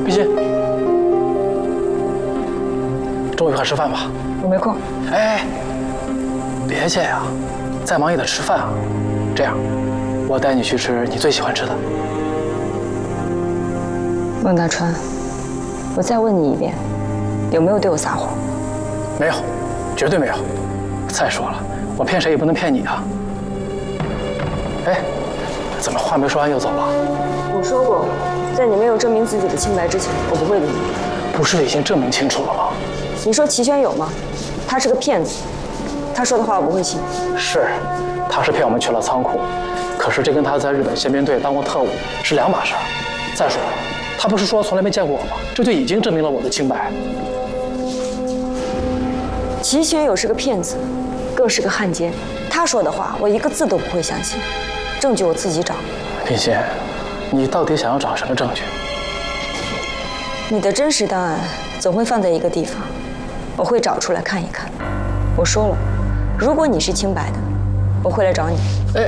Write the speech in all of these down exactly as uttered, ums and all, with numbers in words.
冰心，中午一块吃饭吧。 我没空。 哎，别介呀，再忙也得吃饭啊。这样，我带你去吃你最喜欢吃的。 孟大川，我再问你一遍，有没有对我撒谎？ 没有，绝对没有。再说了，我骗谁也不能骗你啊。哎，怎么话没说完又走了？ 我说过，在你没有证明自己的清白之前，我不会理你。 不是已经证明清楚了吗？ 你说齐轩有吗？他是个骗子，他说的话我不会信。 是，他是骗我们去了仓库，可是这跟他在日本宪兵队当过特务是两码事儿。再说了，他不是说从来没见过我吗？这就已经证明了我的清白。 齐轩友是个骗子，更是个汉奸。他说的话我一个字都不会相信，证据我自己找。 冰心，你到底想要找什么证据？ 你的真实档案总会放在一个地方，我会找出来看一看。我说了，如果你是清白的，我会来找你。 哎，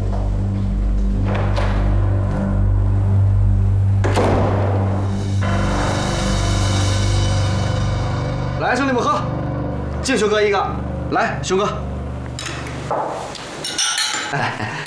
来，兄弟们喝，敬熊哥一个。来，熊哥。哎哎哎！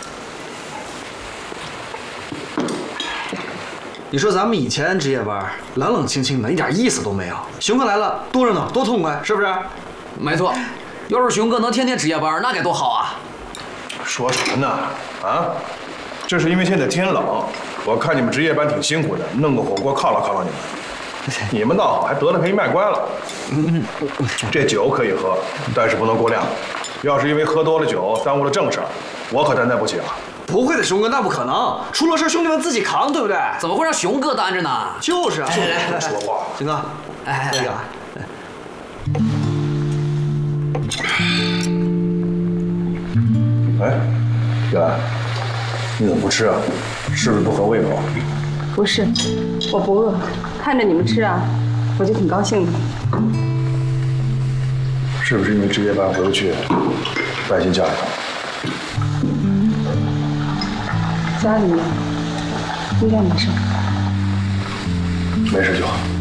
你说咱们以前值夜班，冷冷清清的，一点意思都没有。熊哥来了，多热闹，多痛快，是不是？ 没错，要是熊哥能天天值夜班，那该多好啊！ 说什么呢？啊，这是因为现在天冷，我看你们值夜班挺辛苦的，弄个火锅犒劳犒劳你们。你们倒好，还得了便宜卖乖了。这酒可以喝，但是不能过量。要是因为喝多了酒耽误了正事儿，我可担待不起啊！ 不会的，熊哥，那不可能。出了事兄弟们自己扛，对不对？ 怎么会让熊哥担着呢？ 就是啊， 就不说话。 熊哥，哎，这个。 哎，叶兰，你怎么不吃啊？是不是不合胃口？ 不是，我不饿，看着你们吃啊，我就挺高兴的。 是不是因为值夜班回不去，担心家里头？ 家里面应该没事。 没事就好。